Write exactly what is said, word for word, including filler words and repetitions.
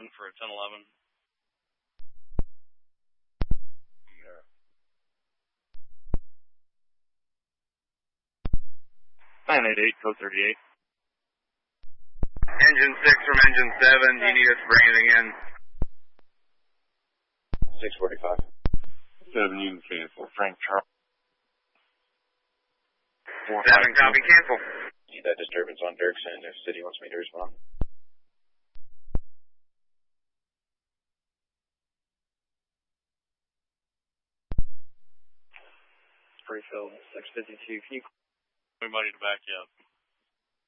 for a ten eleven. Yeah. nine eight eight, code thirty-eight. Engine six from engine seven, do you need us for anything in? six forty-five. seven units cancel. Frank Charles. seven, copy, cancel. Need that disturbance on Dirksen if City wants me to respond. Pre-filled, six fifty-two. Can you call anybody to back you up?